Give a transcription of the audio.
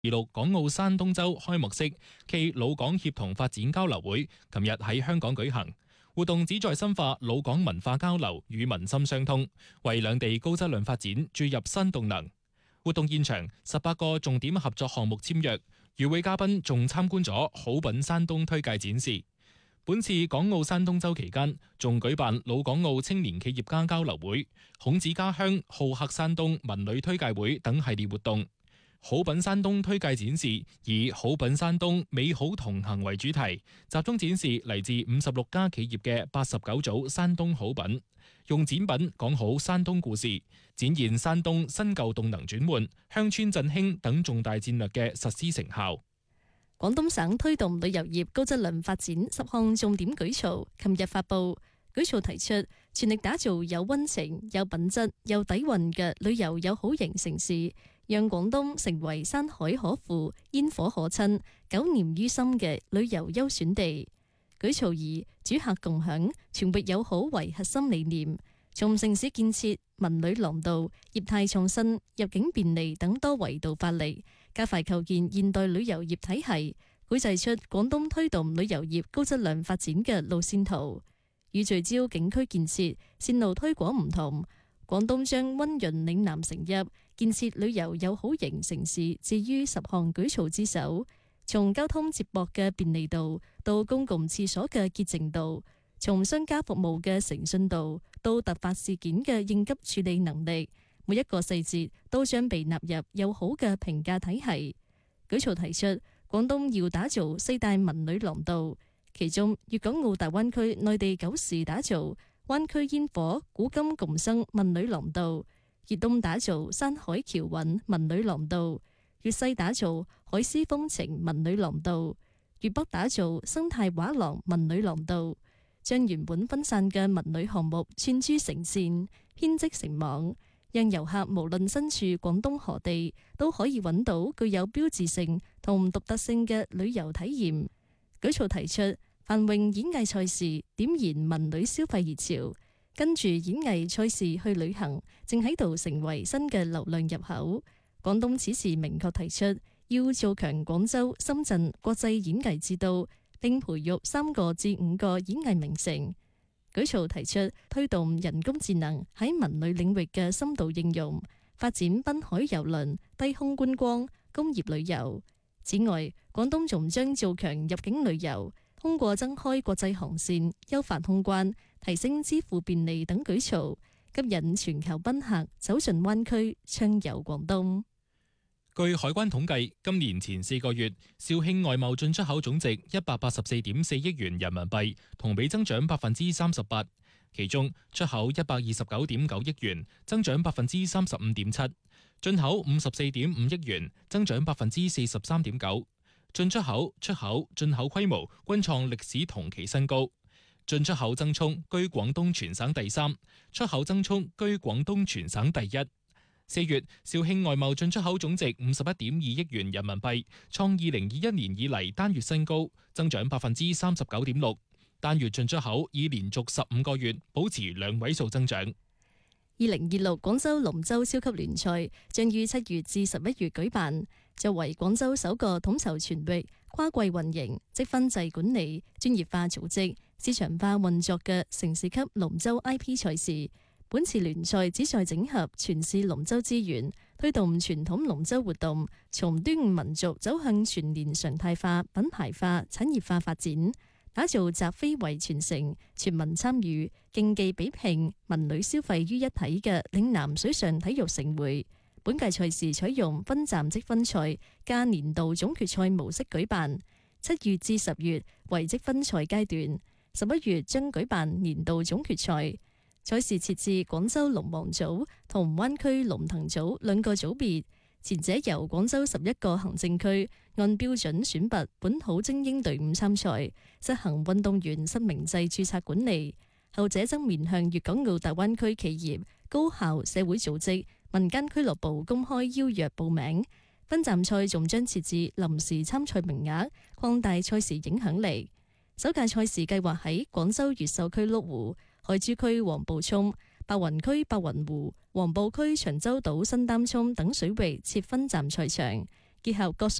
6港澳山東周開幕式暨老港協同發展交流會琴日喺香港舉行。活動旨在深化老港文化交流與民心相通，為兩地高質量發展注入新動能。活動現場18個重點合作項目簽約，與會嘉賓仲參觀咗好品山東推介展示。本次港澳山東周期間，仲舉辦老港澳青年企業家交流會、孔子家鄉、好客山東文旅推介會等系列活動。好品山東推介展示以好品山東美好同行為主題，集中展示嚟自56家企業嘅89組山東好品，用展品講好山東故事，展現山東新舊動能轉換、鄉村振興等重大戰略嘅實施成效。 廣東省推動旅遊業高質量發展10項重點舉措，琴日發布。舉措提出，全力打造有溫情、有品質、有底蘊嘅旅遊有好型城市，讓廣東成為山海可撫、煙火可親、久念於心嘅旅遊優選地。舉措以主客共享、全域友好為核心理念，從城市建設、文旅廊道、業態創新、入境便利等多維度發力，加快構建現代旅遊業體系，繪製出廣東推動旅遊業高質量發展嘅路線圖。與聚焦景區建設線路推廣唔同，廣東將溫潤嶺南成邑，建設旅遊友好型城市置於10項舉措之首。從交通接駁嘅便利度到公共廁所嘅潔淨度，從商家服務嘅誠信度到突發事件嘅應急處理能力，每一個細節都將被納入友好嘅評價體系。舉措提出，廣東要打造4大文旅廊道。其中，粵港澳大灣區內地9市打造灣區煙火古今共生文旅廊道，粵東打造山海僑韻文旅廊道，粵西打造海絲風情文旅廊道，粵北打造生態畫廊文旅廊道，將原本分散嘅文旅項目串珠成線，編織成網，讓遊客無論身處廣東何地，都可以揾到具有標誌性同獨特性嘅旅遊體驗。舉措提出繁榮演藝賽事，點燃文旅消費熱潮，跟住演藝賽事去旅行，正喺度成為新嘅流量入口。廣東此時明確提出要做強廣州、深圳國際演藝之都，並培育3個至5個演藝名城。舉措提出推動人工智能喺文旅領域嘅深度應用，發展濱海郵輪、低空觀光、工業旅遊。此外，廣東仲將做強入境旅遊，通過增開國際航線、優化通關、提升支付便利等舉措，吸引全球賓客走進灣區，暢遊廣東。 據海關統計，今年前4個月，肇慶外貿進出口總值184.4億元人民幣，同比增長38%，其中出口129.9億元，增長35.7%。進口54.5億元，增長43.9%。進出口、出口、進口規模均創歷史同期新高。進出口增速居廣東全省第3，出口增速居廣東全省第1。4月，肇慶外貿進出口總值51.2億元人民幣，創2021年以嚟單月新高，增長39.6%。單月進出口已連續15個月保持2位數增長。 2026廣州龍舟超級聯賽將於7月至11月舉辦，作為廣州首個統籌全域、跨季運營、積分制管理、專業化組織、市場化運作嘅城市級龍舟 IP 賽事。本次聯賽旨在整合全市龍舟資源，推動傳統龍舟活動從端午民族走向全年常態化、品牌化、產業化發展，打造集非遺傳承、全民參與、競技比拼、文旅消費於一體嘅嶺南水上體育盛會。本屆賽事採用分站積分賽加年度總決賽模式舉辦，7月至10月為積分賽階段，11月將舉辦年度總決賽。賽事設置廣州龍王組同灣區龍騰組2個組別，前者由廣州11個行政區按標準選拔本土精英隊伍參賽，實行運動員實名制註冊管理；後者則面向粵港澳大灣區企業、高校、社會組織、民間俱樂部公開邀約報名。分站賽仲將設置臨時參賽名額，擴大賽事影響力。首屆賽事計劃喺廣州越秀區麓湖、海珠區黃埔涌、白雲區白雲湖、黃埔區長洲島新擔涌等水域設分站賽場， 結合各